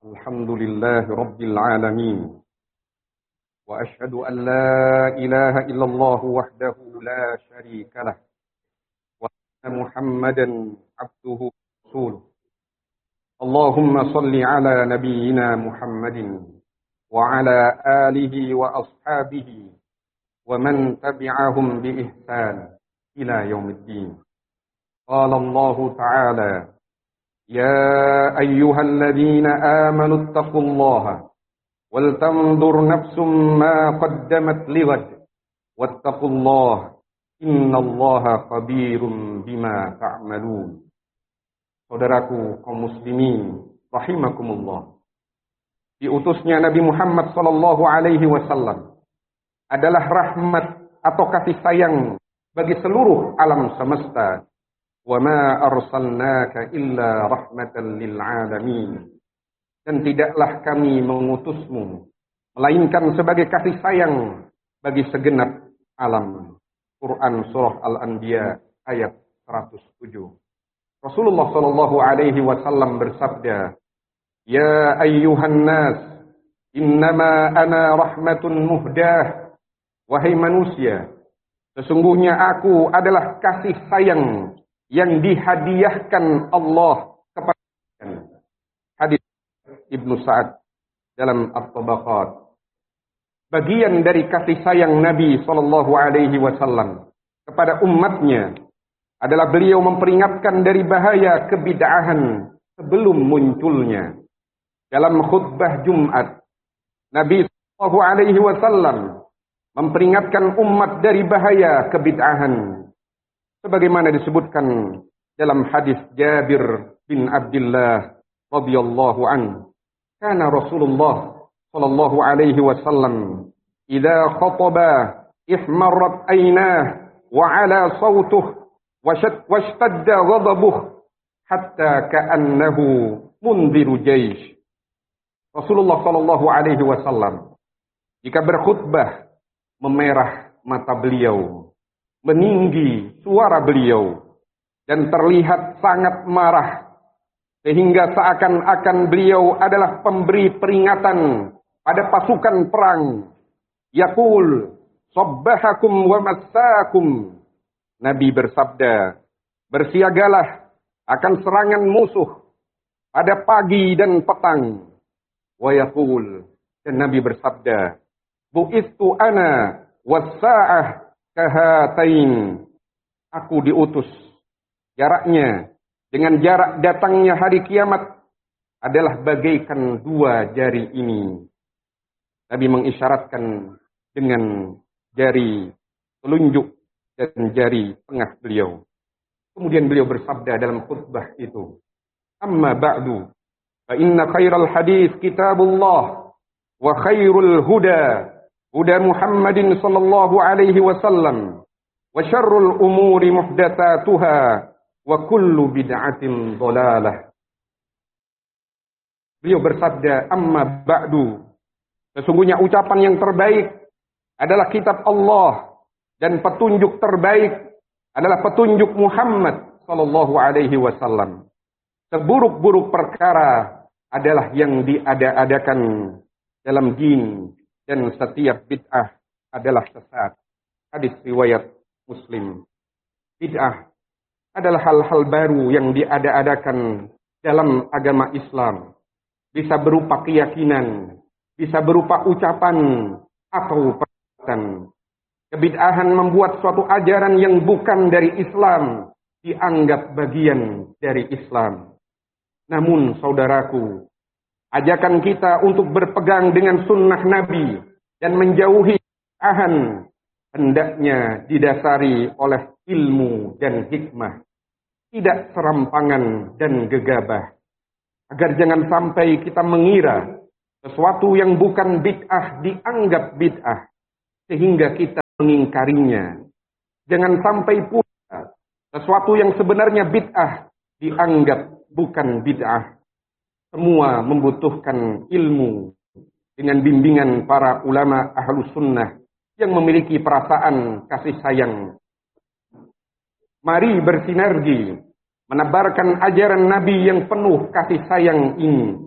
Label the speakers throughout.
Speaker 1: الحمد لله رب العالمين وأشهد أن لا إله إلا الله وحده لا شريك له وأن محمدا عبده ورسوله اللهم صل على نبينا محمد وعلى آله وأصحابه ومن تبعهم بإحسان إلى يوم الدين. قال الله تعالى: يا أيها الذين آمنوا اتقوا الله ولتنظر نفس ما قدمت لغد واتقوا الله إن الله خبير بما تعملون. Saudaraku kaum muslimin rahimakumullah, diutusnya Nabi Muhammad sallallahu alaihi wasallam adalah rahmat atau kasih sayang bagi seluruh alam semesta. Wa ma arsalnaka illa rahmatan lil alamin. Dan tidaklah kami mengutusmu melainkan sebagai kasih sayang bagi segenap alam. Quran surah Al-Anbiya ayat 107. Rasulullah sallallahu alaihi wasallam bersabda, "Ya ayyuhan nas, innama ana rahmatun muhdah." Wahai manusia, sesungguhnya aku adalah kasih sayang yang dihadiahkan Allah kepada kalian. Hadis Ibnu Sa'ad dalam At-Tabaqat. Bagian dari kasih sayang Nabi sallallahu alaihi wasallam kepada umatnya adalah beliau memperingatkan dari bahaya kebid'ahan sebelum munculnya. Dalam khutbah Jumat, Nabi sallallahu alaihi wasallam memperingatkan umat dari bahaya kebid'ahan. Sebagaimana disebutkan dalam hadis Jabir bin Abdullah radhiyallahu anhu, kana Rasulullah sallallahu alaihi wasallam idza khataba ihmarrat aynah wa ala sautuh washtadda ghadabuh hatta ka'annahu mundhiru jaysh. Rasulullah sallallahu alaihi wasallam jika berkhutbah memerah mata beliau, meninggi suara beliau, dan terlihat sangat marah, sehingga seakan-akan beliau adalah pemberi peringatan pada pasukan perang. Yaqul, sabbahakum wa massakum. Nabi bersabda, bersiagalah akan serangan musuh pada pagi dan petang. Wa yaqul, dan Nabi bersabda, bu'istu ana was-sa'ah kahatain. Aku diutus, jaraknya dengan jarak datangnya hari kiamat adalah bagaikan dua jari ini. Nabi mengisyaratkan dengan jari telunjuk dan jari tengah beliau. Kemudian beliau bersabda dalam khutbah itu, amma ba'du, fa inna khairal hadis kitabullah wa khairul huda huda Muhammadin sallallahu alaihi wasallam wa syarrul umuri muhdatsatuha wa kullu bid'atin dhalalah. Beliau bersabda, amma ba'du, sesungguhnya ucapan yang terbaik adalah kitab Allah, dan petunjuk terbaik adalah petunjuk Muhammad sallallahu alaihi wasallam. Seburuk-buruk perkara adalah yang diada-adakan dalam din, dan setiap bid'ah adalah sesat. Hadis riwayat Muslim. Bid'ah adalah hal-hal baru yang diada-adakan dalam agama Islam. Bisa berupa keyakinan, bisa berupa ucapan atau perbuatan. Kebid'ahan membuat suatu ajaran yang bukan dari Islam dianggap bagian dari Islam. Namun saudaraku, ajakan kita untuk berpegang dengan sunnah Nabi dan menjauhi kebid'ahan hendaknya didasari oleh ilmu dan hikmah, tidak serampangan dan gegabah, agar jangan sampai kita mengira sesuatu yang bukan bid'ah dianggap bid'ah sehingga kita mengingkarinya. Jangan sampai pula sesuatu yang sebenarnya bid'ah dianggap bukan bid'ah. Semua membutuhkan ilmu dengan bimbingan para ulama ahlus sunnah yang memiliki perasaan kasih sayang. Mari bersinergi menebarkan ajaran Nabi yang penuh kasih sayang ini,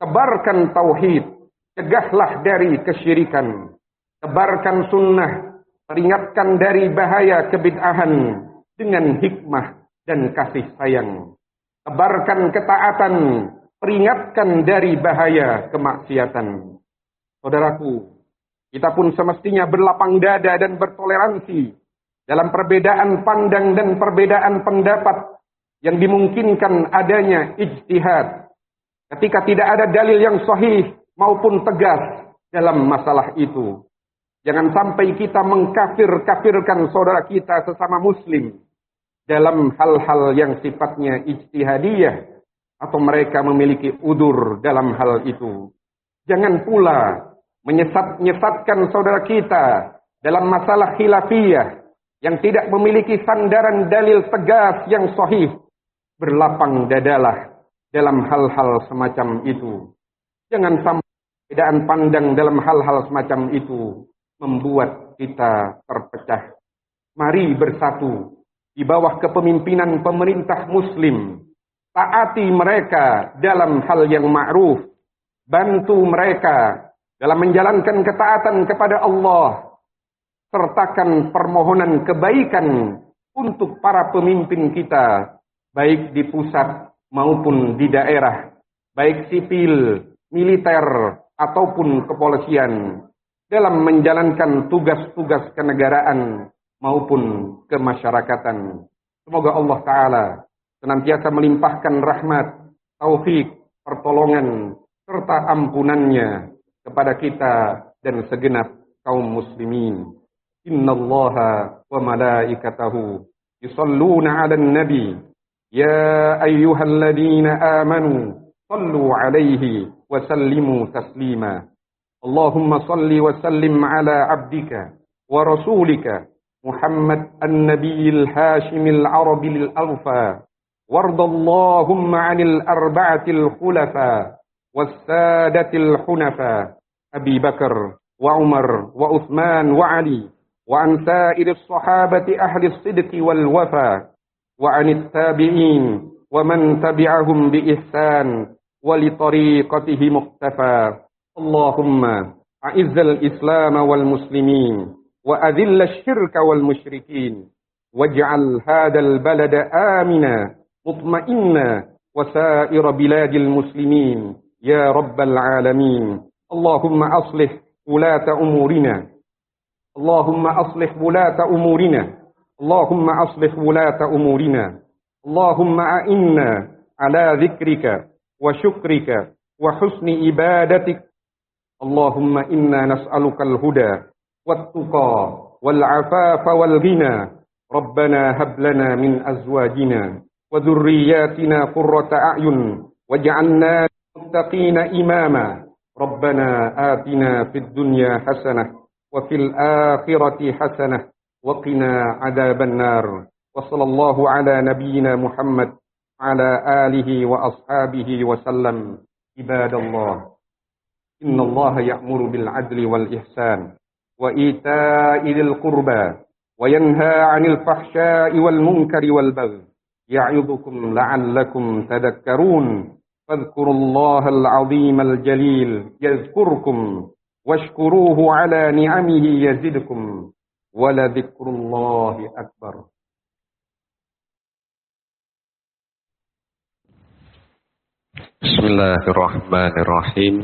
Speaker 1: Tebarkan tauhid, cegahlah dari kesyirikan. Tebarkan sunnah, peringatkan dari bahaya kebid'ahan dengan hikmah dan kasih sayang. Tebarkan ketaatan, peringatkan dari bahaya kemaksiatan. Saudaraku, kita pun semestinya berlapang dada dan bertoleransi dalam perbedaan pandang dan perbedaan pendapat yang dimungkinkan adanya ijtihad. Ketika tidak ada dalil yang sahih maupun tegas dalam masalah itu. Jangan sampai kita mengkafir-kafirkan saudara kita sesama muslim dalam hal-hal yang sifatnya ijtihadiyah atau mereka memiliki udur dalam hal itu. Jangan pula menyesatkan saudara kita dalam masalah khilafiyah yang tidak memiliki sandaran dalil tegas yang sahih. Berlapang dadalah dalam hal-hal semacam itu. Jangan sampai perbedaan pandang dalam hal-hal semacam itu membuat kita terpecah. Mari bersatu di bawah kepemimpinan pemerintah muslim. Taati mereka dalam hal yang ma'ruf. Bantu mereka dalam menjalankan ketaatan kepada Allah. Sertakan permohonan kebaikan untuk para pemimpin kita, baik di pusat maupun di daerah, baik sipil, militer, ataupun kepolisian, dalam menjalankan tugas-tugas kenegaraan maupun kemasyarakatan. Semoga Allah Ta'ala senantiasa melimpahkan rahmat, taufik, pertolongan, serta ampunannya kepada kita dan segenap kaum muslimin. Innallaha wa malaikatahu yusalluna 'alan nabi. Ya ayyuhalladzina amanu sallu 'alaihi wa sallimu taslima. Allahumma salli wa sallim 'ala 'abdika wa rasulika Muhammad an-nabiyil hashimil arabil awfa. Wardallahumma 'anil arba'atil khulafa was-sadatil hunafa Abi Bakar wa Umar wa Uthman wa Ali wa an sa'iris sahabati ahli as-sidqi wal wafa وعن التابعين ومن تبعهم بإحسان ولطريقته مقتفى. اللهم أعز الإسلام والمسلمين وأذل الشرك والمشركين واجعل هذا البلد آمنا مطمئنا وسائر بلاد المسلمين يا رب العالمين. اللهم أصلح ولاة أمورنا. اللهم أصلح ولاة أمورنا. اللهم أصلح ولاة أمورنا. اللهم أعنا على ذكرك وشكرك وحسن عبادتك. اللهم إنا نسألك الهدى والتقى والعفاف والغنى. ربنا هب لنا من أزواجنا وذرياتنا قرة أعين واجعلنا للمتقين إماما. ربنا آتنا في الدنيا حسنة وفي الآخرة حسنة وقنا عذاب النار. وصلى الله على نبينا محمد على آله وأصحابه وسلم. عباد الله، إن الله يأمر بالعدل والإحسان وإيتاء ذي القربى وينهى عن الفحشاء والمنكر والبغي يعظكم لعلكم تذكرون. فاذكروا الله العظيم الجليل يذكركم واشكروه على نعمه يزدكم ولذكر الله أكبر.
Speaker 2: Bismillahirrahmanirrahim.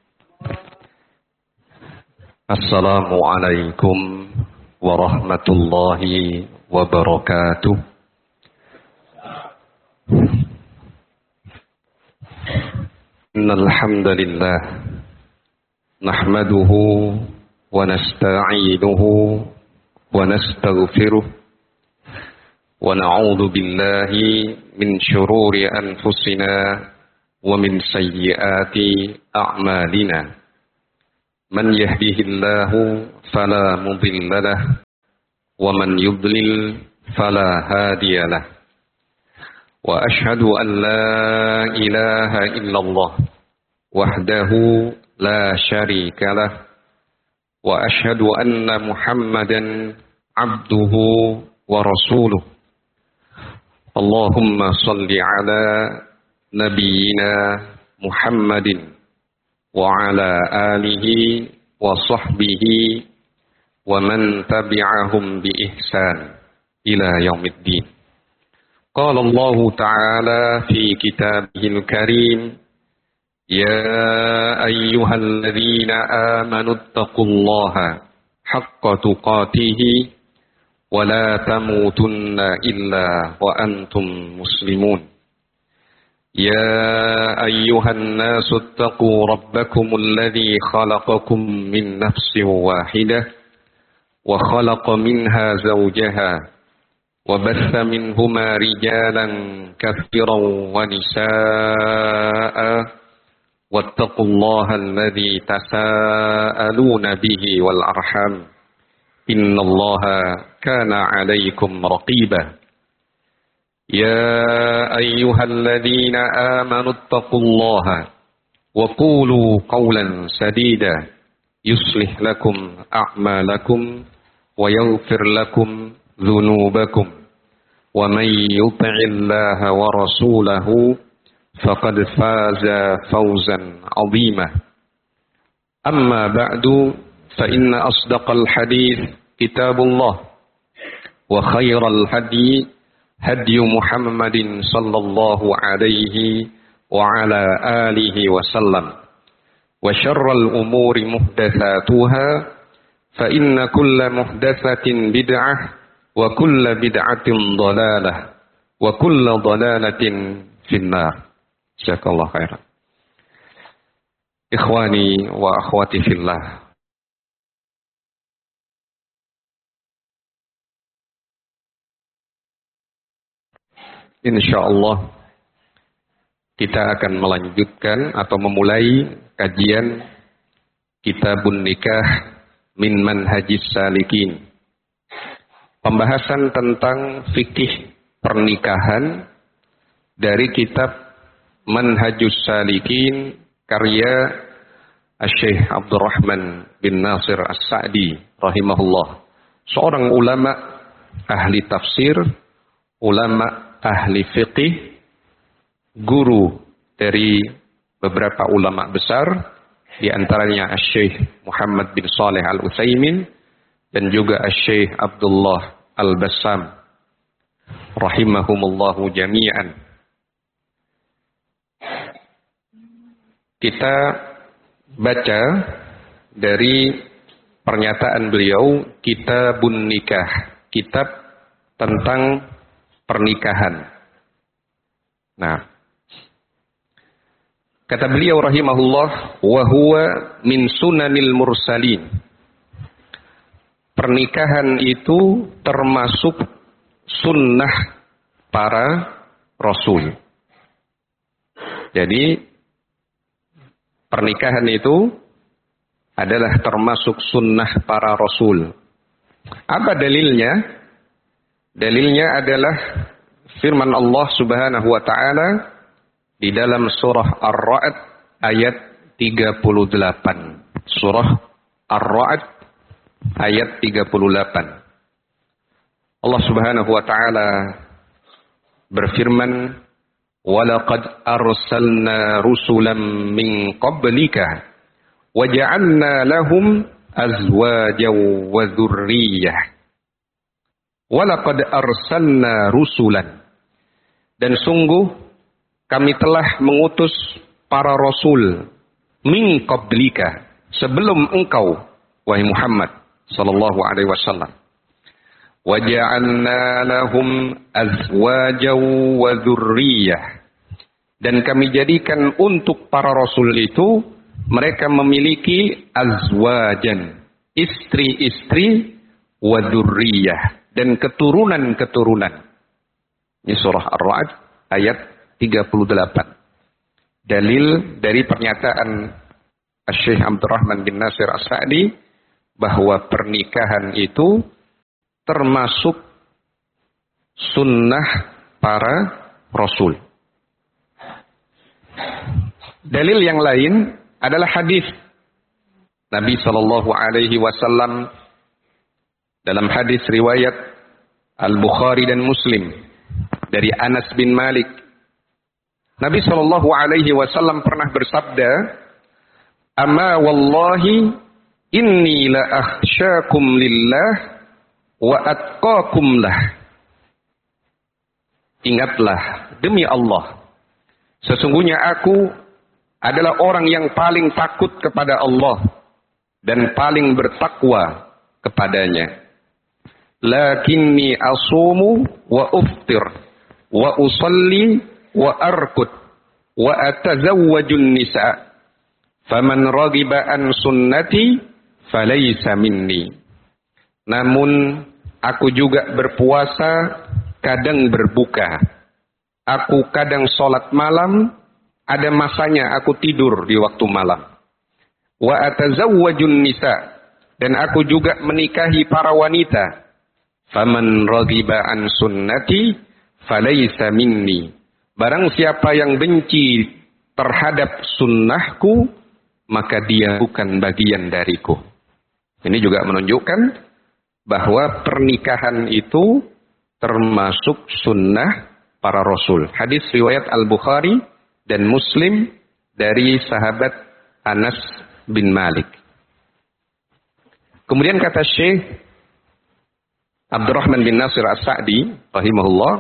Speaker 2: Assalamualaikum warahmatullahi wabarakatuh. Innal hamdalillah nahmaduhu wa nasta'inuhu ونستغفره ونعوذ بالله من شرور أنفسنا ومن سيئات أعمالنا. من يهده الله فلا مضل له ومن يضلل فلا هادي له. وأشهد أن لا إله إلا الله وحده لا شريك له. وأشهد أن محمدا عبده ورسوله. اللهم صل على نبينا محمد وعلى آله وصحبه ومن تبعهم بإحسان إلى يوم الدين. قال الله تعالى في كتابه الكريم: يا أيها الذين آمنوا اتقوا الله حق تقاته ولا تموتن إلا وأنتم مسلمون. يا أيها الناس اتقوا ربكم الذي خلقكم من نفس واحدة وخلق منها زوجها وبث منهما رجالا كثيرا ونساء واتقوا الله الذي تساءلون به والأرحام إن الله كان عليكم رقيبا. يا أيها الذين آمنوا اتقوا الله وقولوا قولا سديدا يصلح لكم أعمالكم ويغفر لكم ذنوبكم ومن يطع الله ورسوله فقد فاز فوزا عظيما. أما بعد فإن أصدق الحديث كتاب الله وخير الهدي هدي محمد صلى الله عليه وعلى آله وسلم وشر الأمور محدثاتها فإن كل محدثة بدعة وكل بدعة ضلالة وكل ضلالة في النار. جزاك الله خيرا. إخواني وأخواتي في الله. Insyaallah kita akan melanjutkan atau memulai kajian Kitabun Nikah min Manhajis Salikin. Pembahasan tentang fikih pernikahan dari kitab Manhajus Salikin karya Syekh Abdurrahman bin Nasir As-Sa'di rahimahullah. Seorang ulama ahli tafsir, ulama ahli fiqih, guru dari beberapa ulama besar, di antaranya Syekh Muhammad bin Saleh Al-Utsaimin dan juga Syekh Abdullah Al-Bassam rahimahumullahu jami'an. Kita baca dari pernyataan beliau, Kitabun Nikah, kitab tentang pernikahan. Nah, kata beliau rahimahullah, wa huwa min sunanil mursalin. Pernikahan itu termasuk sunnah para rasul. Jadi pernikahan itu adalah termasuk sunnah para rasul. Apa dalilnya? Dalilnya adalah firman Allah Subhanahu wa taala di dalam surah Ar-Ra'd ayat 38. Surah Ar-Ra'd ayat 38. Allah Subhanahu wa taala berfirman, "Wa laqad arsalna rusulan min qablika wa ja'alna lahum azwajan wa dzurriyyah." Walaqad arsalna rusulan, dan sungguh kami telah mengutus para rasul min qablika, sebelum engkau wahai Muhammad sallallahu alaihi wasallam. Wa ja'alna lahum azwajan wa dzurriyyah, dan kami jadikan untuk para rasul itu mereka memiliki azwajan, istri-istri, wa dzurriyyah, dan keturunan-keturunan. Ini surah Ar-Ra'd ayat 38. Dalil dari pernyataan Syekh Abdurrahman bin Nasir As-Sa'di bahwa pernikahan itu termasuk sunnah para rasul. Dalil yang lain adalah hadis Nabi Shallallahu Alaihi Wasallam dalam hadis riwayat Al-Bukhari dan Muslim dari Anas bin Malik. Nabi Shallallahu Alaihi Wasallam pernah bersabda, Amma wallahi inni la akhsyakum lillah wa atqakum lah. Ingatlah, demi Allah, sesungguhnya aku adalah orang yang paling takut kepada Allah dan paling bertakwa kepadanya. Lakinni asumu wa uftir wa usalli wa arkut wa atazawwajun nisa. Faman raghiba an sunnati falaysa minni. Namun aku juga berpuasa, kadang berbuka. Aku kadang sholat malam, ada masanya aku tidur di waktu malam. Wa atazawwajun nisa, dan aku juga menikahi para wanita. Faman raghiba an sunnati falaysa minni. Barang siapa yang benci terhadap sunnahku, maka dia bukan bagian dariku. Ini juga menunjukkan bahwa pernikahan itu termasuk sunnah para rasul. Hadis riwayat Al-Bukhari dan Muslim dari sahabat Anas bin Malik. Kemudian kata Syekh Abdurrahman bin Nasir As-Sa'di rahimahullah,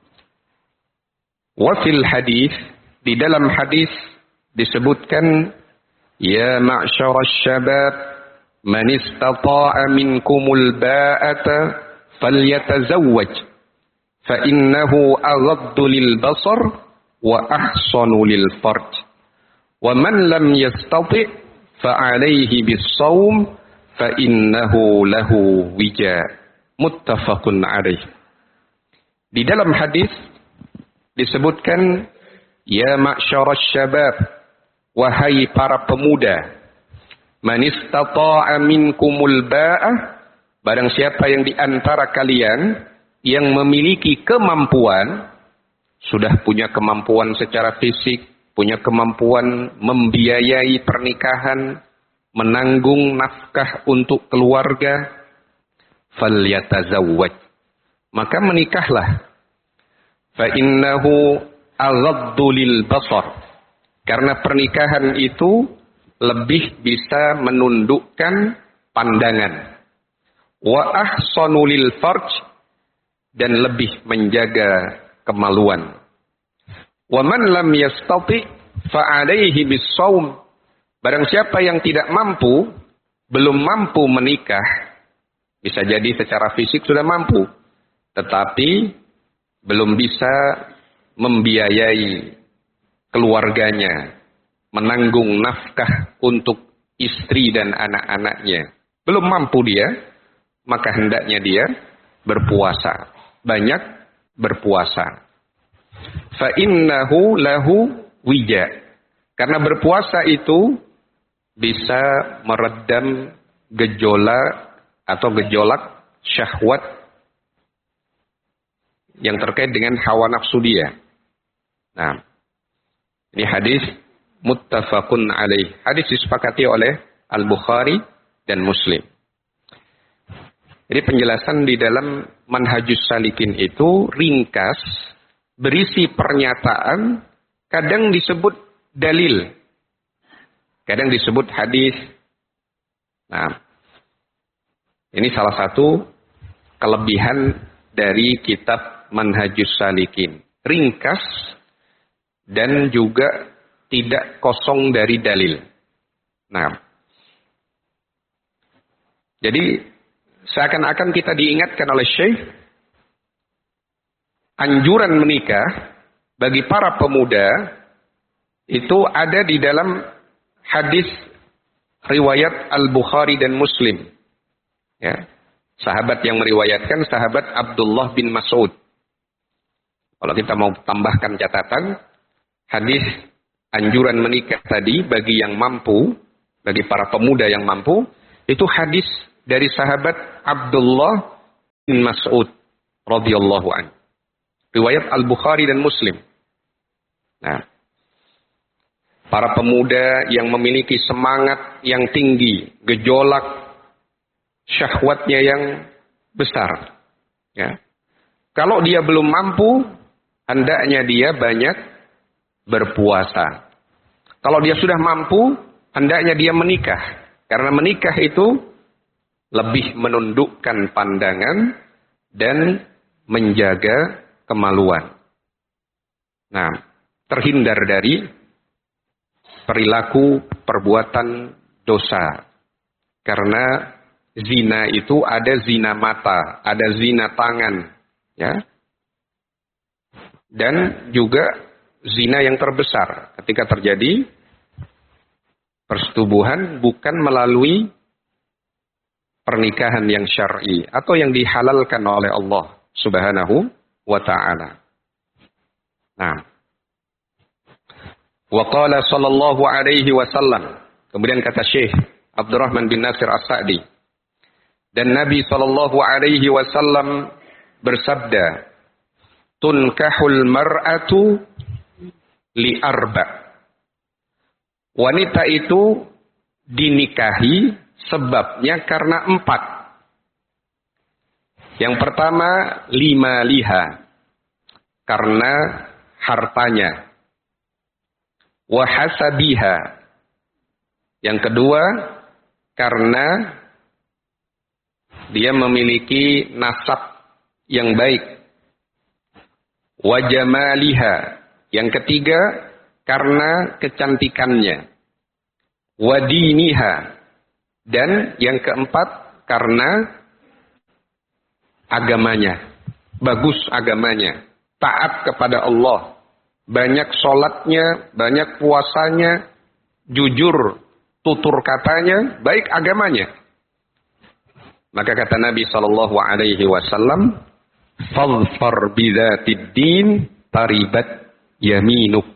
Speaker 2: wa fil hadis, di dalam hadis disebutkan, ya ma'syarasy syabab man istata'a minkumul ba'ata falyatazawwaj fa innahu aghaddu lil basar wa ahsanu lil farj wa man lam yastati' fa alayhi bis shaum fa innahu lahu wija. Muttafaqun alaih. Di dalam hadis disebutkan, ya ma'syarasy syabab, wahai para pemuda, man istata'a minkumul ba'ah, barang siapa yang di antara kalian yang memiliki kemampuan, sudah punya kemampuan secara fisik, punya kemampuan membiayai pernikahan, menanggung nafkah untuk keluarga, falyatazawwaj, maka menikahlah. Fa innahu aghaddu lil basar, karena pernikahan itu lebih bisa menundukkan pandangan. Wa ahsanu lil farj, dan lebih menjaga kemaluan. Wa man lam yastati fa alaihi bis shaum, barang siapa yang tidak mampu, belum mampu menikah, bisa jadi secara fisik sudah mampu, tetapi belum bisa membiayai keluarganya, menanggung nafkah untuk istri dan anak-anaknya. Belum mampu dia, maka hendaknya dia berpuasa. Banyak berpuasa. Fa innahu lahu wija. Karena berpuasa itu bisa meredam gejolak atau gejolak syahwat yang terkait dengan hawa nafsu dia. Nah, ini hadis muttafaqun alaih. Hadis disepakati oleh Al-Bukhari dan Muslim. Jadi penjelasan di dalam Manhajus Salikin itu ringkas, berisi pernyataan, kadang disebut dalil, kadang disebut hadis. Nah, ini salah satu kelebihan dari kitab Manhajus Salikin. Ringkas dan juga tidak kosong dari dalil. Nah, jadi seakan-akan kita diingatkan oleh Syekh, anjuran menikah bagi para pemuda itu ada di dalam hadis riwayat Al-Bukhari dan Muslim. Ya, sahabat yang meriwayatkan sahabat Abdullah bin Mas'ud. Kalau kita mau tambahkan catatan, hadis anjuran menikah tadi bagi yang mampu, bagi para pemuda yang mampu, itu hadis dari sahabat Abdullah bin Mas'ud radhiyallahu anhu. Riwayat Al-Bukhari dan Muslim. Nah, para pemuda yang memiliki semangat yang tinggi, gejolak syahwatnya yang besar. Ya. Kalau dia belum mampu, hendaknya dia banyak berpuasa. Kalau dia sudah mampu, hendaknya dia menikah. Karena menikah itu lebih menundukkan pandangan dan menjaga kemaluan. Nah, terhindar dari perilaku perbuatan dosa. Karena zina itu ada zina mata, ada zina tangan, ya. Dan juga zina yang terbesar ketika terjadi persetubuhan bukan melalui pernikahan yang syar'i atau yang dihalalkan oleh Allah Subhanahu wa ta'ala. Nah, wa qala sallallahu alaihi wasallam, kemudian kata Syekh Abdurrahman bin Nasir As-Sa'di, dan Nabi sallallahu alaihi wasallam bersabda, tunkahul mar'atu li arba'. Wanita itu dinikahi sebabnya karena 4. Yang pertama, lima liha, karena hartanya. Wa hasabiha. Yang kedua, karena dia memiliki nasab yang baik. Wa jamaliha. Yang ketiga, karena kecantikannya. Wa diniha. Dan yang keempat, karena agamanya. Bagus agamanya. Taat kepada Allah. Banyak sholatnya, banyak puasanya, jujur tutur katanya, baik agamanya. Maka kata Nabi SAW, fadfar bidzatid din taribat yaminuk.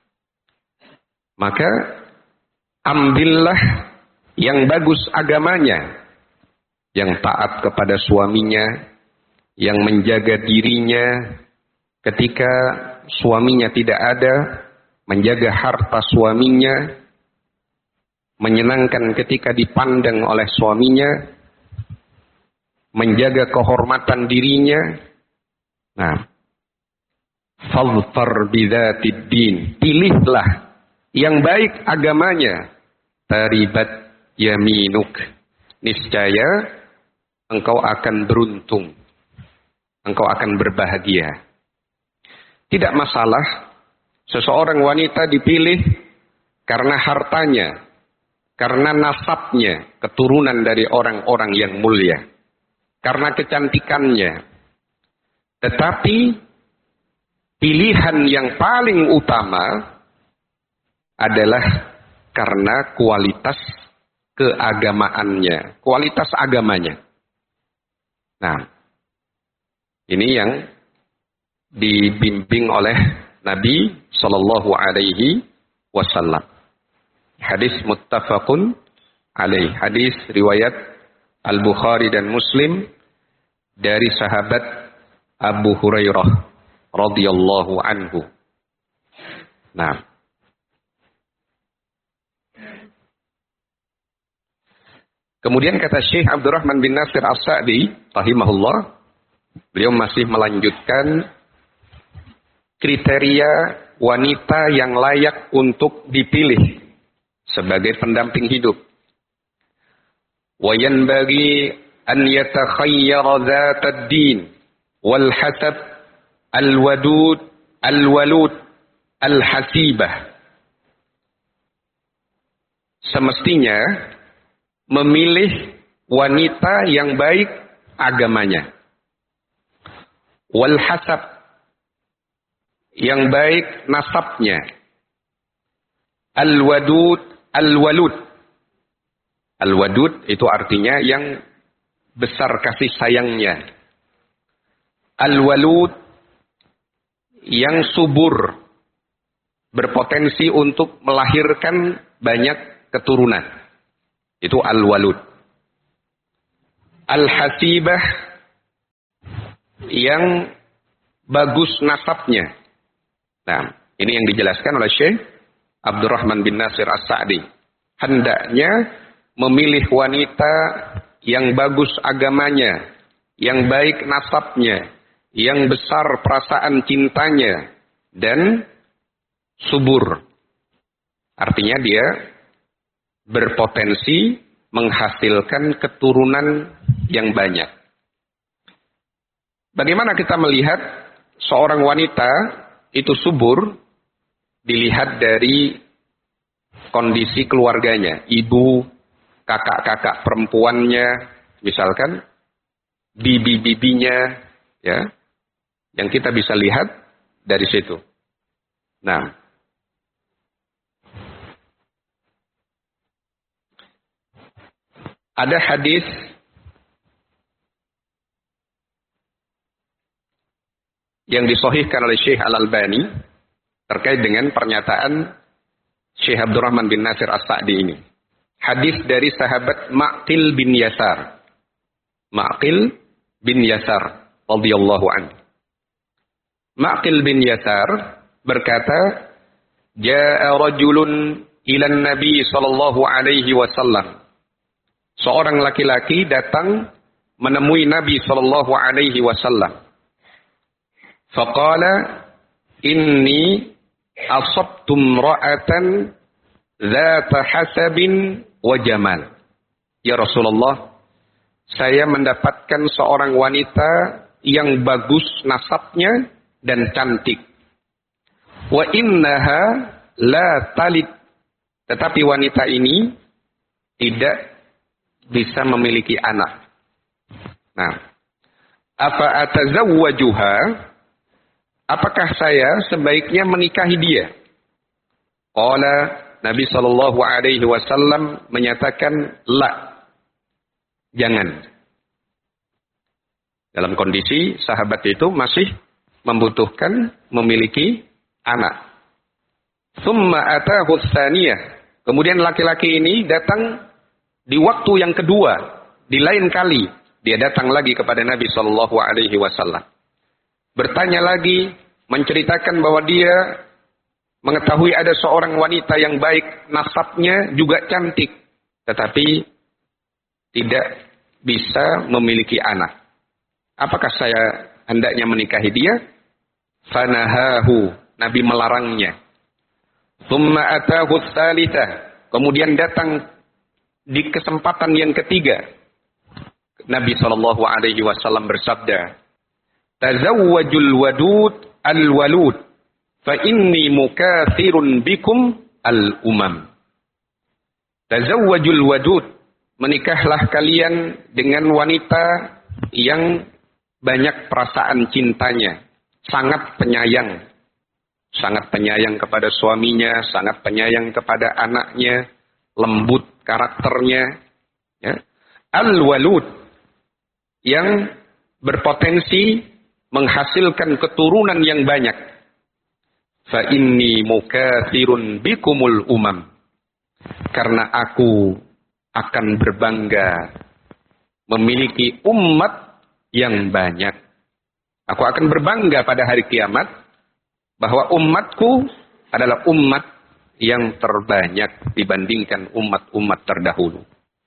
Speaker 2: Maka ambillah yang bagus agamanya, yang taat kepada suaminya, yang menjaga dirinya ketika suaminya tidak ada, menjaga harta suaminya, menyenangkan ketika dipandang oleh suaminya, menjaga kehormatan dirinya. Nah, fadfar bidzatid din, pilihlah yang baik agamanya, taribat yaminuk, niscaya engkau akan beruntung, engkau akan berbahagia. Tidak masalah seseorang wanita dipilih karena hartanya, karena nasabnya, keturunan dari orang-orang yang mulia, karena kecantikannya. Tetapi pilihan yang paling utama adalah karena kualitas keagamaannya, kualitas agamanya. Nah, ini yang dibimbing oleh Nabi Sallallahu Alaihi Wasallam. Hadis muttafaqun alaih. Hadis riwayat Al-Bukhari dan Muslim dari sahabat Abu Hurairah radhiyallahu anhu. Nah, kemudian kata Syekh Abdurrahman bin Nasir As-Sa'di rahimahullah, beliau masih melanjutkan kriteria wanita yang layak untuk dipilih sebagai pendamping hidup. Wa yanbaghi an yatakhayyara dzatad din wal hasab al-wadud al-walud al-hasibah. Semestinya memilih wanita yang baik agamanya. Wal hasab, yang baik nasabnya. Al-wadud al-walud. Al-wadud itu artinya yang besar kasih sayangnya. Al-walud yang subur, berpotensi untuk melahirkan banyak keturunan. Itu al-walud. Al-hasibah yang bagus nasabnya. Nah, ini yang dijelaskan oleh Syekh Abdurrahman bin Nasir As-Sa'di. Hendaknya memilih wanita yang bagus agamanya, yang baik nasabnya, yang besar perasaan cintanya, dan subur. Artinya dia berpotensi menghasilkan keturunan yang banyak. Bagaimana kita melihat seorang wanita itu subur? Dilihat dari kondisi keluarganya, ibu, kakak-kakak perempuannya, misalkan bibi-bibinya, ya, yang kita bisa lihat dari situ. Nah, ada hadis yang disahihkan oleh Syekh Al-Albani terkait dengan pernyataan Syekh Abdurrahman bin Nasir As-Sa'di ini. Hadis dari sahabat Ma'qil bin Yasar. Ma'qil bin Yasar radhiyallahu anhu. Ma'qil bin Yasar berkata, "Ja'a rajulun ila Nabi sallallahu alaihi wasallam." Seorang laki-laki datang menemui Nabi sallallahu alaihi wasallam. Faqala, "Inni asabtum ra'atan dzata hasabin wa jamal." Ya Rasulullah, saya mendapatkan seorang wanita yang bagus nasabnya dan cantik. Wa innaha la talid. Tetapi wanita ini tidak bisa memiliki anak. Nah, apa atazawwajuha? Apakah saya sebaiknya menikahi dia? Qala, Nabi sallallahu alaihi wasallam menyatakan, la. Jangan. Dalam kondisi sahabat itu masih membutuhkan memiliki anak. Tsumma atahu tsaniyah. Kemudian laki-laki ini datang di waktu yang kedua, di lain kali dia datang lagi kepada Nabi sallallahu alaihi wasallam. Bertanya lagi, menceritakan bahwa dia mengetahui ada seorang wanita yang baik nasabnya juga cantik, tetapi tidak bisa memiliki anak. Apakah saya hendaknya menikahi dia? Fanahahu, Nabi melarangnya. Tsumma atahu tsalitsah, kemudian datang di kesempatan yang ketiga. Nabi sallallahu alaihi wasallam bersabda, "Tazawwajul wadud al-walud, fa inni mukathirun bikum al-umam." Tazawwajul wadud, menikahlah kalian dengan wanita yang banyak perasaan cintanya, sangat penyayang kepada suaminya, sangat penyayang kepada anaknya, lembut karakternya, ya. Al-walud, yang berpotensi menghasilkan keturunan yang banyak. Fa inni mukathirun bikumul umam. Karena aku akan berbangga memiliki umat yang banyak. Aku akan berbangga pada hari kiamat bahwa umatku adalah umat yang terbanyak dibandingkan umat-umat terdahulu.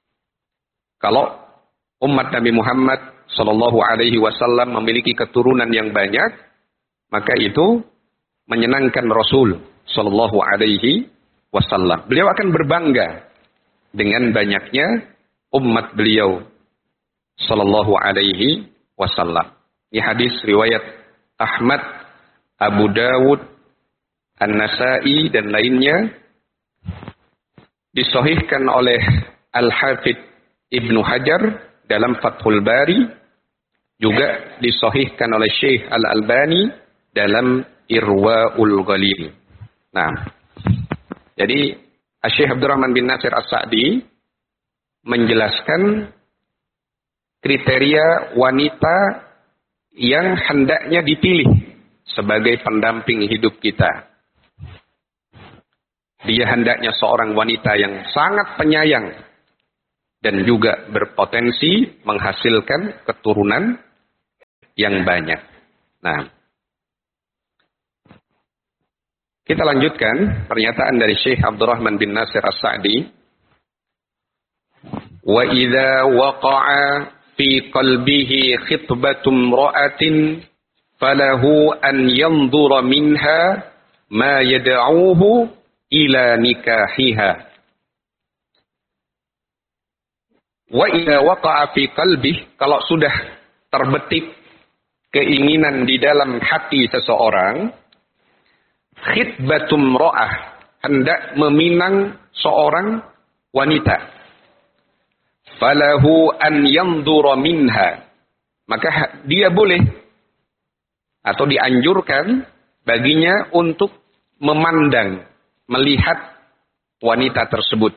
Speaker 2: Kalau umat Nabi Muhammad Sallallahu Alaihi Wasallam memiliki keturunan yang banyak, maka itu menyenangkan Rasul Sallallahu Alaihi Wasallam. Beliau akan berbangga dengan banyaknya umat beliau Sallallahu Alaihi Wasallam. Ini hadis riwayat Ahmad, Abu Dawud, An-Nasai dan lainnya, disahihkan oleh Al-Hafidh Ibnu Hajar dalam Fathul Bari, juga disahihkan oleh Syekh Al-Albani dalam Irwaul Ghalil. Nah, jadi Syekh Abdurrahman bin Nasir As-Sa'di menjelaskan kriteria wanita yang hendaknya dipilih sebagai pendamping hidup kita. Dia hendaknya seorang wanita yang sangat penyayang dan juga berpotensi menghasilkan keturunan yang banyak. Nah, kita lanjutkan pernyataan dari Syekh Abdurrahman bin Nasir As-Sa'di. Wa idza waqa'a fi qalbihi khitbatum ra'atin falahu an yanzura minha ma yad'uhu ila nikahiha. Wa idza waqa'a fi qalbih, kalau sudah terbetik keinginan di dalam hati seseorang, khitbatum ra'ah, hendak meminang seorang wanita, falahu an yanzura minha, maka dia boleh atau dianjurkan baginya untuk memandang, melihat wanita tersebut.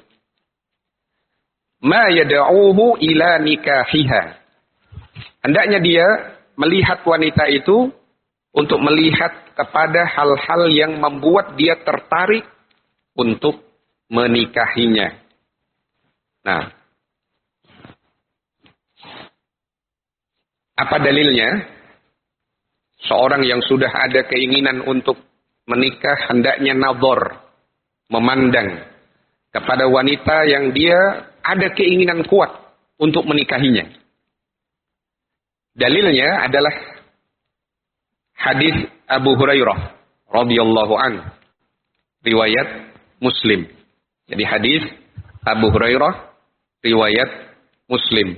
Speaker 2: Ma yad'uhu ila nikahiha, hendaknya dia melihat wanita itu untuk melihat kepada hal-hal yang membuat dia tertarik untuk menikahinya. Nah, apa dalilnya? Seorang yang sudah ada keinginan untuk menikah hendaknya nazar, memandang kepada wanita yang dia ada keinginan kuat untuk menikahinya. Dalilnya adalah hadis Abu Hurairah radhiyallahu anhu, riwayat Muslim. Jadi hadis Abu Hurairah riwayat Muslim.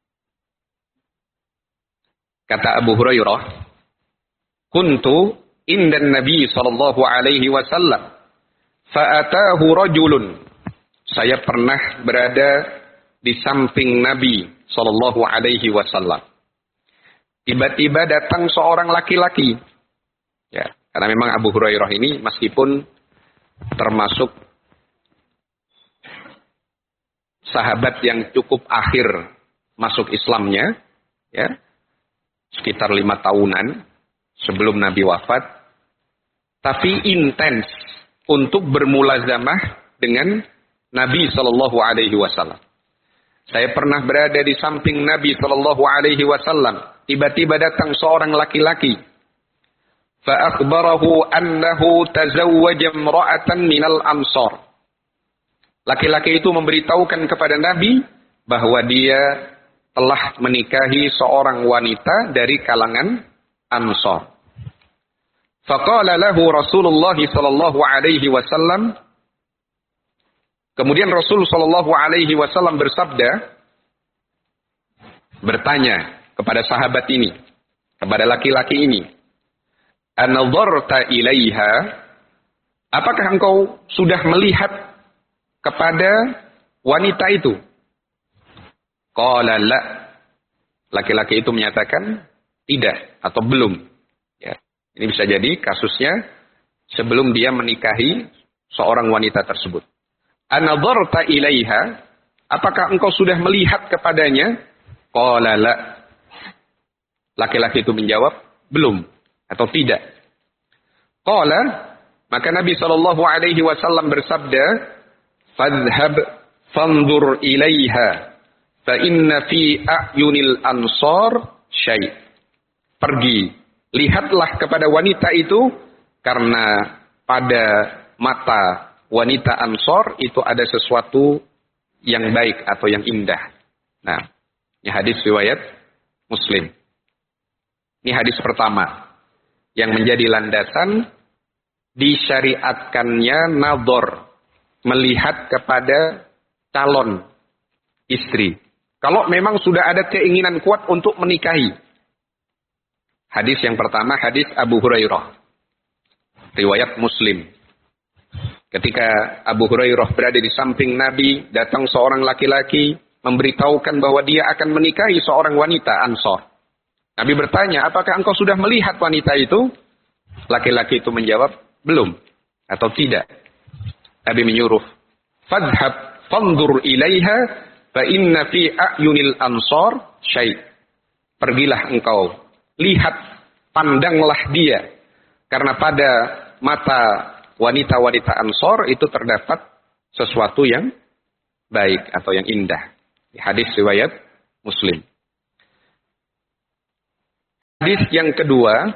Speaker 2: Kata Abu Hurairah, kuntu indan Nabi sallallahu alaihi wasallam fa'atahu rajulun. Saya pernah berada di samping Nabi sallallahu alaihi wasallam. Tiba-tiba datang seorang laki-laki. Ya, karena memang Abu Hurairah ini meskipun termasuk sahabat yang cukup akhir masuk Islamnya, ya, sekitar 5 tahunan sebelum Nabi wafat, tapi intens untuk bermulazamah dengan Nabi Shallallahu Alaihi Wasallam. Saya pernah berada di samping Nabi Shallallahu Alaihi Wasallam. Tiba-tiba datang seorang laki-laki. Fa'akhbarahu annahu tazawwaja imra'atan minal ansar. Laki-laki itu memberitahukan kepada Nabi bahwa dia telah menikahi seorang wanita dari kalangan Ansar. Faqala lahu Rasulullah sallallahu alaihi wasallam, kemudian Rasul sallallahu alaihi wasallam bertanya kepada sahabat ini, kepada laki-laki ini, "Anadharta ilaiha?" Apakah engkau sudah melihat kepada wanita itu? Qala la. Laki-laki itu menyatakan tidak atau belum. Ya. Ini bisa jadi kasusnya sebelum dia menikahi seorang wanita tersebut. Anadharta ilaiha? Apakah engkau sudah melihat kepadanya? Qala la. Laki-laki itu menjawab belum atau tidak. Qala, maka Nabi sallallahu alaihi wasallam bersabda, "Fadhhab fanzur ilaiha fa inna fi a'yunil ansar syai'." Pergi, lihatlah kepada wanita itu, karena pada mata wanita Ansor itu ada sesuatu yang baik atau yang indah. Nah, ini hadis riwayat Muslim. Ini hadis pertama yang menjadi landasan disyariatkannya nadhar, melihat kepada calon istri. Kalau memang sudah ada keinginan kuat untuk menikahi. Hadis yang pertama, hadis Abu Hurairah, riwayat Muslim. Ketika Abu Hurairah berada di samping Nabi, datang seorang laki-laki memberitahukan bahwa dia akan menikahi seorang wanita Ansor. Nabi bertanya, apakah engkau sudah melihat wanita itu? Laki-laki itu menjawab, belum atau tidak. Nabi menyuruh, "Fadhhab fanzur ilaiha fa inna fi a'yunil ansar syai'." Pergilah engkau, lihat, pandanglah dia, karena pada mata wanita-wanita Ansor itu terdapat sesuatu yang baik atau yang indah. Hadis riwayat Muslim. Hadis yang kedua,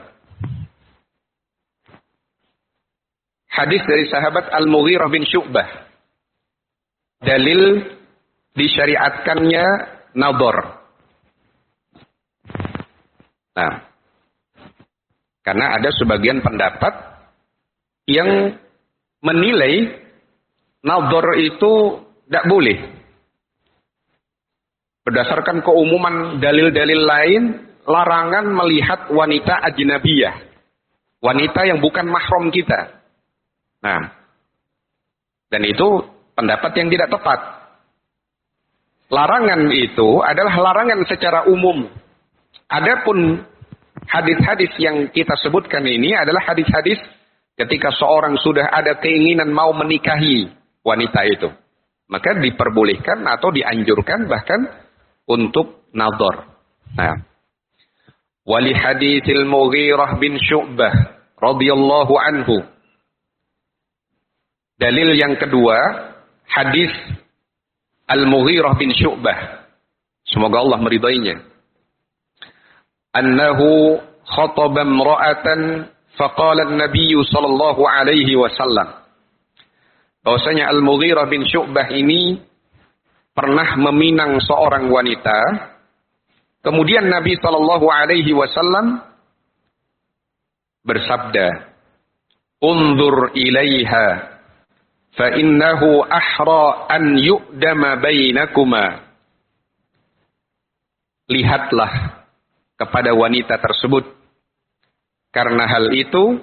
Speaker 2: hadis dari sahabat Al-Mughirah bin Syu'bah. Dalil disyariatkannya nadhar. Nah, karena ada sebagian pendapat yang menilai nadhar itu tidak boleh. Berdasarkan keumuman dalil-dalil lain, larangan melihat wanita ajnabiyah. Wanita yang bukan mahram kita. Nah, dan itu pendapat yang tidak tepat. Larangan itu adalah larangan secara umum. Adapun hadis-hadis yang kita sebutkan ini adalah hadis-hadis ketika seorang sudah ada keinginan mau menikahi wanita itu. Maka diperbolehkan atau dianjurkan bahkan untuk nadhar. Nah, wali haditsil Mughirah bin Syu'bah radhiyallahu anhu. Dalil yang kedua, hadis Al-Mughirah bin Syu'bah. Semoga Allah meridainya. Annahu khataba imra'atan faqala an-nabiy sallallahu alaihi wasallam. Bahwasanya Al-Mughirah bin Syu'bah ini pernah meminang seorang wanita. Kemudian Nabi sallallahu alaihi wasallam bersabda, "Unzur ilaiha fa innahu ahra an yu'dama bainakuma." Lihatlah kepada wanita tersebut, karena hal itu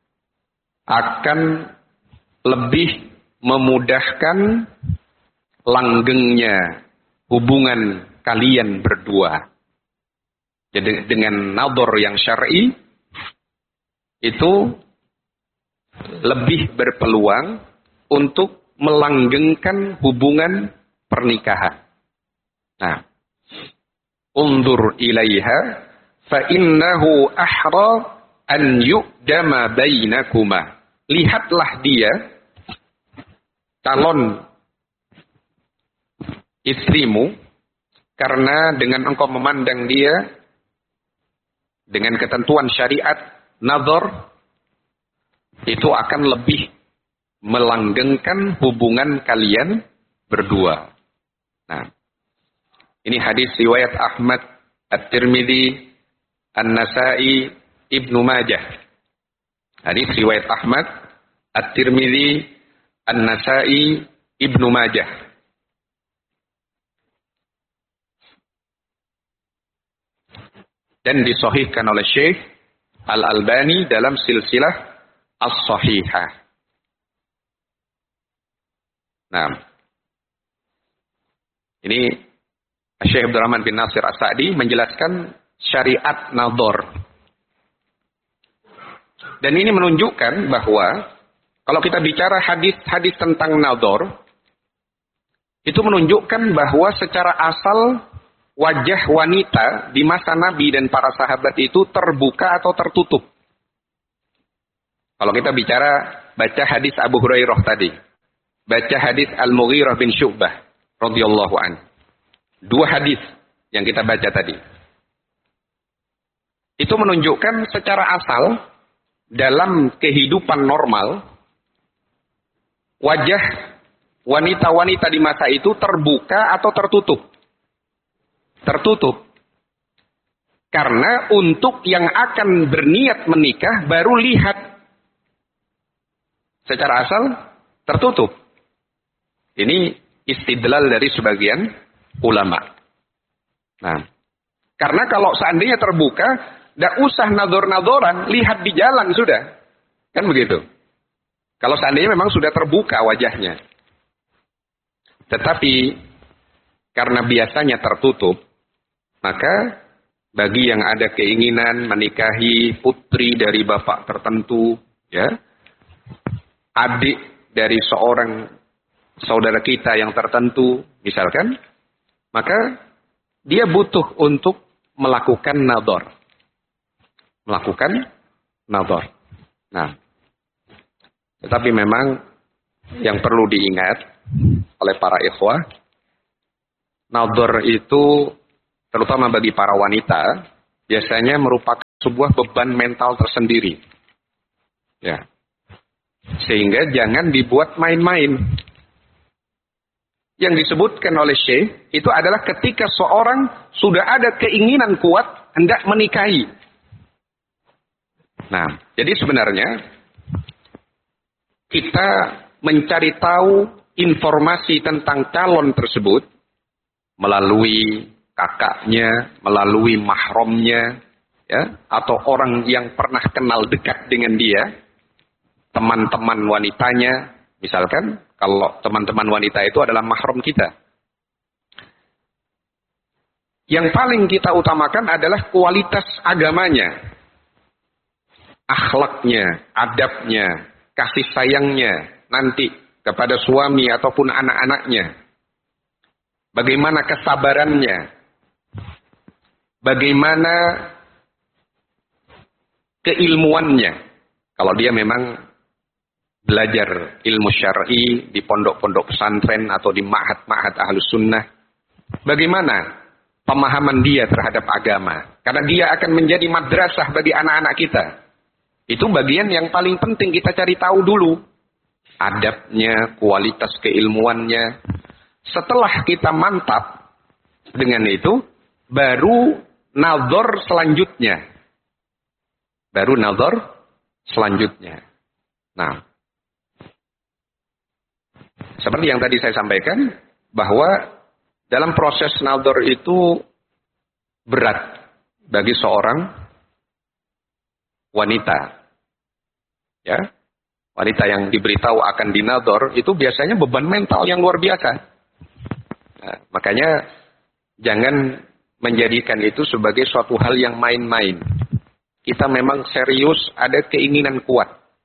Speaker 2: akan lebih memudahkan langgengnya hubungan kalian berdua. Jadi dengan nadhar yang syar'i itu lebih berpeluang untuk melanggengkan hubungan pernikahan. Nah, unzur ilaiha fa innahu ahra an yu'dama bainakuma. Lihatlah dia, calon istrimu, karena dengan engkau memandang dia dengan ketentuan syariat nadhar, itu akan lebih melanggengkan hubungan kalian berdua. Nah, ini hadis riwayat Ahmad, At-Tirmidzi, An-Nasa'i, Ibnu Majah. Hadis riwayat Ahmad, At-Tirmidzi, An-Nasa'i, Ibnu Majah. Dan disahihkan oleh Syekh Al-Albani dalam silsilah As-Sahihah. Nah, ini Syekh Abdul Rahman bin Nasir As-Sa'di menjelaskan syariat nadhar. Dan ini menunjukkan bahwa kalau kita bicara hadis-hadis tentang nadhar, itu menunjukkan bahwa secara asal wajah wanita di masa Nabi dan para sahabat itu terbuka atau tertutup. Kalau kita bicara baca hadis Abu Hurairah tadi, baca hadis Al-Mughirah bin Syu'bah radhiyallahu anhu. Dua hadis yang kita baca tadi. Itu menunjukkan secara asal dalam kehidupan normal wajah wanita-wanita di masa itu terbuka atau tertutup. Tertutup. Karena untuk yang akan berniat menikah baru lihat. Secara asal tertutup. Ini istidlal dari sebagian ulama. Nah, karena kalau seandainya terbuka, tidak usah nador-nadoran, lihat di jalan sudah. Kan begitu. Kalau seandainya memang sudah terbuka wajahnya. Tetapi karena biasanya tertutup, maka bagi yang ada keinginan menikahi putri dari bapak tertentu, ya, adik dari seorang saudara kita yang tertentu, misalkan, maka dia butuh untuk melakukan nadhar. Melakukan nadhar. Nah, tetapi memang yang perlu diingat oleh para ikhwah, nadhar itu terutama bagi para wanita biasanya merupakan sebuah beban mental tersendiri. Ya. Sehingga jangan dibuat main-main. Yang disebutkan oleh Syekh itu adalah ketika seorang sudah ada keinginan kuat hendak menikahi. Nah, jadi sebenarnya kita mencari tahu informasi tentang calon tersebut melalui kakaknya, melalui mahramnya, ya, atau orang yang pernah kenal dekat dengan dia, teman-teman wanitanya, misalkan kalau teman-teman wanita itu adalah mahram kita. Yang paling kita utamakan adalah kualitas agamanya, akhlaknya, adabnya, kasih sayangnya nanti kepada suami ataupun anak-anaknya. Bagaimana kesabarannya, bagaimana keilmuannya. Kalau dia memang belajar ilmu syar'i di pondok-pondok pesantren atau di ma'had-ma'had ahlus sunnah, bagaimana pemahaman dia terhadap agama. Karena dia akan menjadi madrasah bagi anak-anak kita. Itu bagian yang paling penting kita cari tahu dulu. Adabnya, kualitas keilmuannya. Setelah kita mantap dengan itu, baru nazar selanjutnya. Baru nazar selanjutnya. Nah, seperti yang tadi saya sampaikan, bahwa dalam proses nazar itu berat bagi seorang wanita. Ya, wanita yang diberitahu akan dinazar itu biasanya beban mental yang luar biasa. Nah, makanya jangan menjadikan itu sebagai suatu hal yang main-main. Kita memang serius, ada keinginan kuat.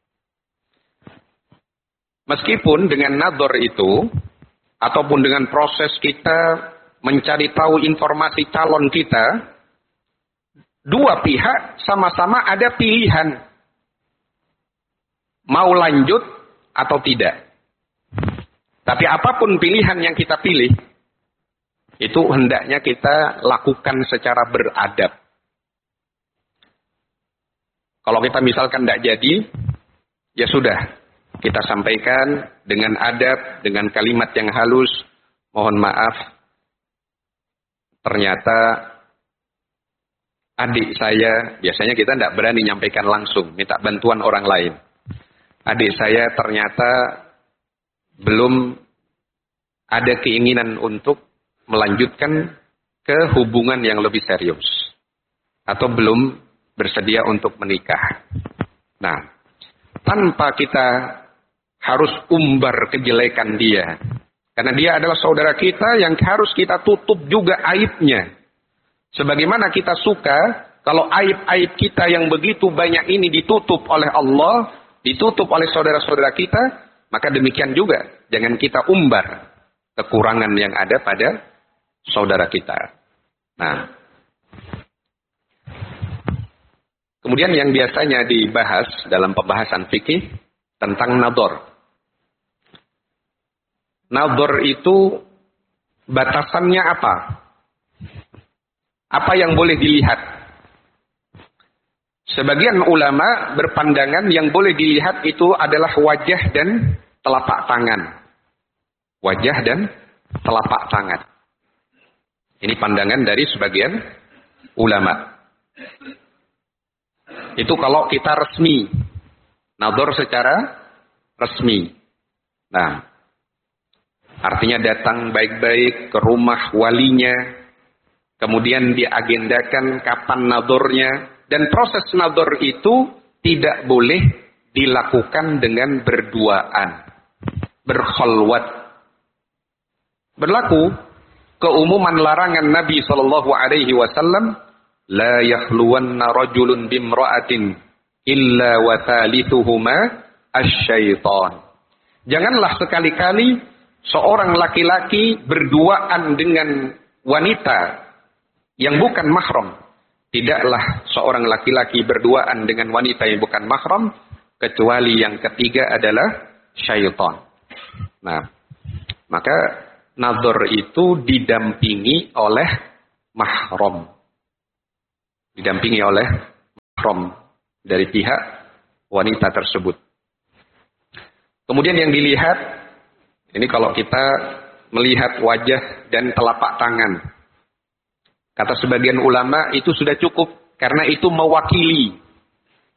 Speaker 2: Meskipun dengan nazar itu, ataupun dengan proses kita mencari tahu informasi calon kita, dua pihak sama-sama ada pilihan. Mau lanjut atau tidak. Tapi apapun pilihan yang kita pilih, itu hendaknya kita lakukan secara beradab. Kalau kita misalkan tidak jadi, ya sudah. Kita sampaikan dengan adab, dengan kalimat yang halus. Mohon maaf, ternyata adik saya, biasanya kita tidak berani nyampaikan langsung, minta bantuan orang lain. Adik saya ternyata belum ada keinginan untuk melanjutkan ke hubungan yang lebih serius. Atau belum bersedia untuk menikah. Nah, tanpa kita harus umbar kejelekan dia. Karena dia adalah saudara kita yang harus kita tutup juga aibnya. Sebagaimana kita suka kalau aib-aib kita yang begitu banyak ini ditutup oleh Allah, ditutup oleh saudara-saudara kita, maka demikian juga jangan kita umbar kekurangan yang ada pada saudara kita. Nah, kemudian yang biasanya dibahas dalam pembahasan fikih tentang nador. Nador itu batasannya apa? Apa yang boleh dilihat? Sebagian ulama berpandangan yang boleh dilihat itu adalah wajah dan telapak tangan. Wajah dan telapak tangan. Ini pandangan dari sebagian ulama. Itu kalau kita resmi. Nador secara resmi. Nah, artinya datang baik-baik ke rumah walinya. Kemudian diagendakan kapan nadornya. Dan proses nador itu tidak boleh dilakukan dengan berduaan. Berkholwat. Berlaku keumuman larangan Nabi SAW. La yakhluwanna rajulun bimra'atin illa wa thalithuhuma asyaitan. Janganlah sekali-kali seorang laki-laki berduaan dengan wanita yang bukan mahram. Tidaklah seorang laki-laki berduaan dengan wanita yang bukan mahram, kecuali yang ketiga adalah syaitan. Nah, maka nazar itu didampingi oleh mahram. Didampingi oleh mahram dari pihak wanita tersebut. Kemudian yang dilihat, ini kalau kita melihat wajah dan telapak tangan. Kata sebagian ulama itu sudah cukup karena itu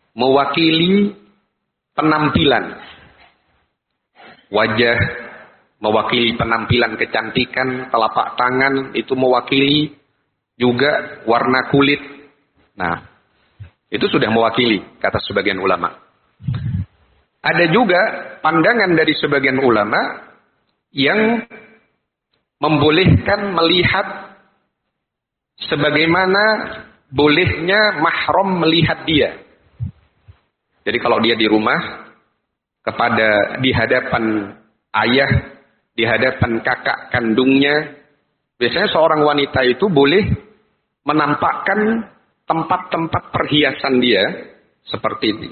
Speaker 2: mewakili penampilan wajah, mewakili penampilan kecantikan, telapak tangan itu mewakili juga warna kulit. Nah, itu sudah mewakili kata sebagian ulama. Ada juga pandangan dari sebagian ulama yang membolehkan melihat sebagaimana bolehnya mahram melihat dia. Jadi kalau dia di rumah di hadapan ayah, di hadapan kakak kandungnya, biasanya seorang wanita itu boleh menampakkan tempat-tempat perhiasan dia seperti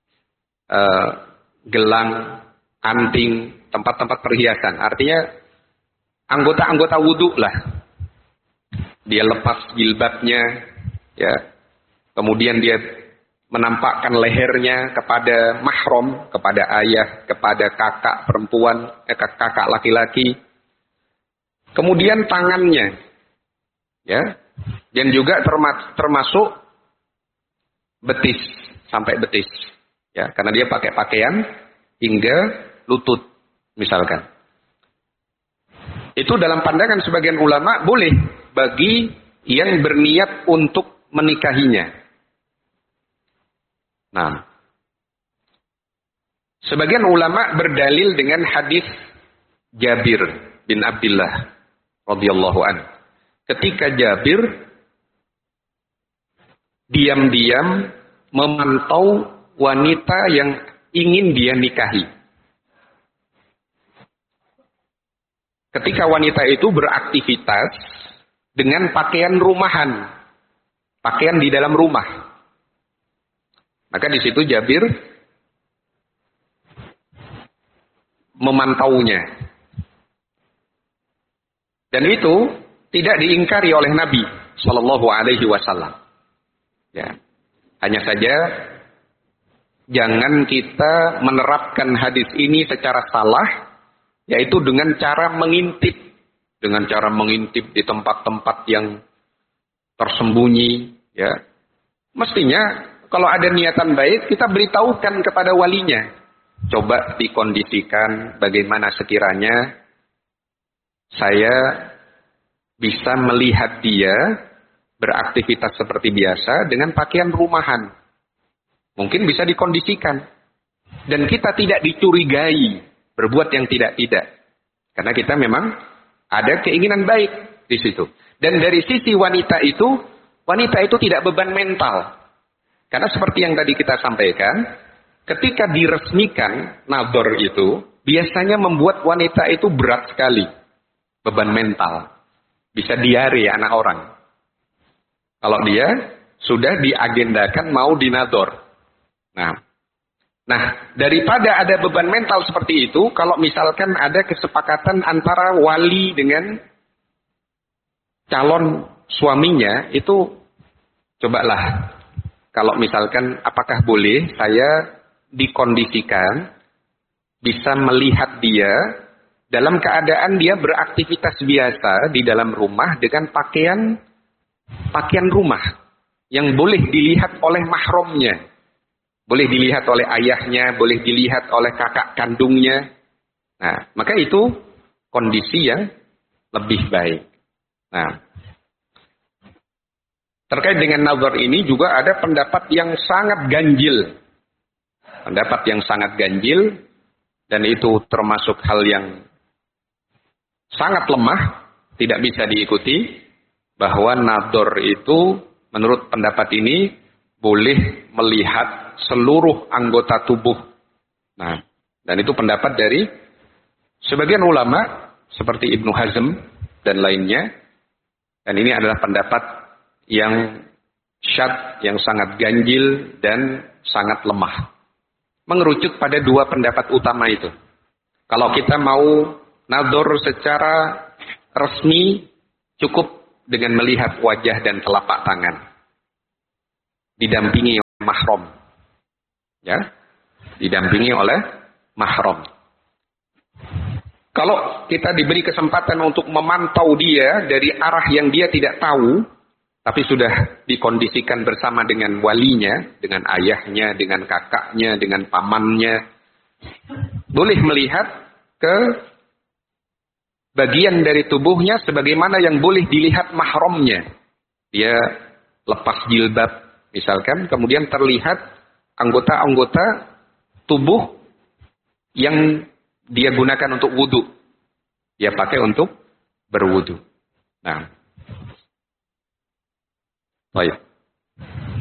Speaker 2: gelang, anting, tempat-tempat perhiasan. Artinya anggota-anggota wudhu lah. Dia lepas jilbabnya, ya. Kemudian dia menampakkan lehernya kepada mahram, kepada ayah, kepada kakak perempuan, kakak laki-laki. Kemudian tangannya, ya. Dan juga termasuk betis, sampai betis. Ya, karena dia pakai pakaian hingga lutut, misalkan. Itu dalam pandangan sebagian ulama boleh bagi yang berniat untuk menikahinya. Nah, sebagian ulama berdalil dengan hadis Jabir bin Abdullah radhiyallahu an. Ketika Jabir diam-diam memantau wanita yang ingin dia nikahi. Ketika wanita itu beraktivitas dengan pakaian rumahan, pakaian di dalam rumah, maka di situ Jabir memantaunya, dan itu tidak diingkari oleh Nabi Shallallahu Alaihi Wasallam. Ya, hanya saja jangan kita menerapkan hadis ini secara salah. Yaitu dengan cara mengintip. Dengan cara mengintip di tempat-tempat yang tersembunyi. Ya. Mestinya kalau ada niatan baik, kita beritahukan kepada walinya. Coba dikondisikan bagaimana sekiranya saya bisa melihat dia beraktivitas seperti biasa dengan pakaian rumahan. Mungkin bisa dikondisikan. Dan kita tidak dicurigai berbuat yang tidak-tidak. Karena kita memang ada keinginan baik di situ. Dan dari sisi wanita itu tidak beban mental. Karena seperti yang tadi kita sampaikan, ketika diresmikan nador itu, biasanya membuat wanita itu berat sekali. Beban mental. Bisa diare anak orang. Kalau dia sudah diagendakan mau dinador. Nah, daripada ada beban mental seperti itu, kalau misalkan ada kesepakatan antara wali dengan calon suaminya, itu cobalah. Kalau misalkan apakah boleh saya dikondisikan bisa melihat dia dalam keadaan dia beraktivitas biasa di dalam rumah dengan pakaian rumah yang boleh dilihat oleh mahramnya. Boleh dilihat oleh ayahnya, boleh dilihat oleh kakak kandungnya. Nah, maka itu kondisi yang lebih baik. Nah, terkait dengan nazar ini juga ada pendapat yang sangat ganjil. Pendapat yang sangat ganjil, dan itu termasuk hal yang sangat lemah, tidak bisa diikuti, bahwa nazar itu menurut pendapat ini boleh melihat seluruh anggota tubuh. Nah, dan itu pendapat dari sebagian ulama seperti Ibnu Hazm dan lainnya. Dan ini adalah pendapat yang syadz, yang sangat ganjil dan sangat lemah. Mengerucut pada dua pendapat utama itu. Kalau kita mau nador secara resmi, cukup dengan melihat wajah dan telapak tangan. Didampingi oleh mahram. Ya, didampingi oleh mahram. Kalau kita diberi kesempatan untuk memantau dia dari arah yang dia tidak tahu, tapi sudah dikondisikan bersama dengan walinya, dengan ayahnya, dengan kakaknya, dengan pamannya, boleh melihat ke bagian dari tubuhnya sebagaimana yang boleh dilihat mahramnya. Dia lepas jilbab misalkan, kemudian terlihat anggota-anggota tubuh yang dia gunakan untuk wudhu. Dia pakai untuk berwudhu. Nah, baik.